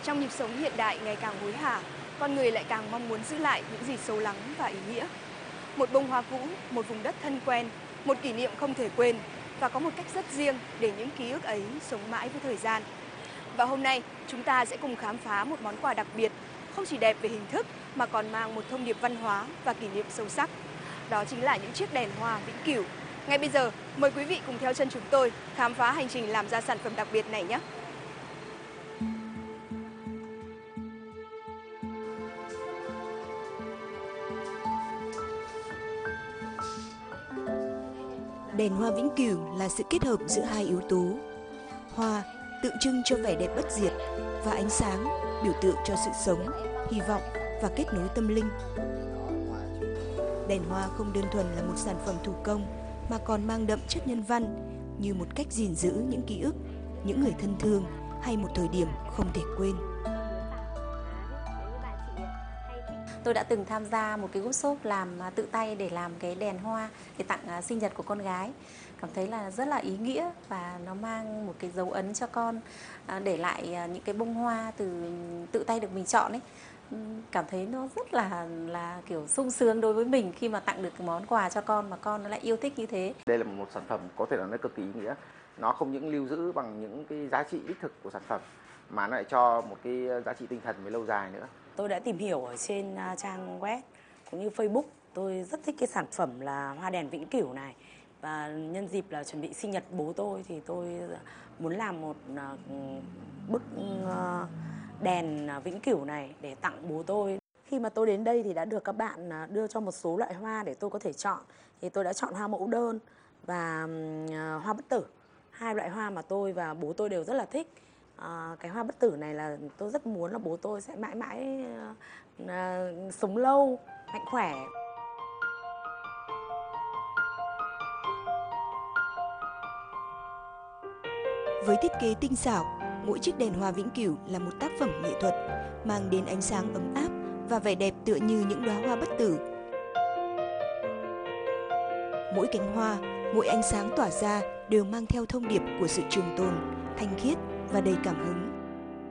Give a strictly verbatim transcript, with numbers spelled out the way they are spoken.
Trong nhịp sống hiện đại ngày càng hối hả, con người lại càng mong muốn giữ lại những gì sâu lắng và ý nghĩa. Một bông hoa cũ, một vùng đất thân quen, một kỷ niệm không thể quên và có một cách rất riêng để những ký ức ấy sống mãi với thời gian. Và hôm nay, chúng ta sẽ cùng khám phá một món quà đặc biệt, không chỉ đẹp về hình thức mà còn mang một thông điệp văn hóa và kỷ niệm sâu sắc. Đó chính là những chiếc đèn hoa vĩnh cửu. Ngay bây giờ, mời quý vị cùng theo chân chúng tôi khám phá hành trình làm ra sản phẩm đặc biệt này nhé! Đèn hoa vĩnh cửu là sự kết hợp giữa hai yếu tố. Hoa tượng trưng cho vẻ đẹp bất diệt và ánh sáng biểu tượng cho sự sống, hy vọng và kết nối tâm linh. Đèn hoa không đơn thuần là một sản phẩm thủ công mà còn mang đậm chất nhân văn như một cách gìn giữ những ký ức, những người thân thương hay một thời điểm không thể quên. Tôi đã từng tham gia một cái workshop làm tự tay để làm cái đèn hoa để tặng sinh nhật của con gái. Cảm thấy là rất là ý nghĩa và nó mang một cái dấu ấn cho con, để lại những cái bông hoa từ tự tay được mình chọn ấy. Cảm thấy nó rất là là kiểu sung sướng đối với mình khi mà tặng được món quà cho con mà con nó lại yêu thích như thế. Đây là một sản phẩm có thể là nó cực kỳ ý nghĩa. Nó không những lưu giữ bằng những cái giá trị đích thực của sản phẩm mà nó lại cho một cái giá trị tinh thần về lâu dài nữa. Tôi đã tìm hiểu ở trên trang web cũng như Facebook. Tôi rất thích cái sản phẩm là hoa đèn vĩnh cửu này. Và nhân dịp là chuẩn bị sinh nhật bố tôi thì tôi muốn làm một bức đèn vĩnh cửu này để tặng bố tôi. Khi mà tôi đến đây thì đã được các bạn đưa cho một số loại hoa để tôi có thể chọn. Thì tôi đã chọn hoa mẫu đơn và hoa bất tử. Hai loại hoa mà tôi và bố tôi đều rất là thích. À, cái hoa bất tử này là tôi rất muốn là bố tôi sẽ mãi mãi uh, sống lâu, mạnh khỏe. Với thiết kế tinh xảo, mỗi chiếc đèn hoa vĩnh cửu là một tác phẩm nghệ thuật, mang đến ánh sáng ấm áp và vẻ đẹp tựa như những đóa hoa bất tử. Mỗi cánh hoa, mỗi ánh sáng tỏa ra đều mang theo thông điệp của sự trường tồn, thanh khiết và đầy cảm hứng.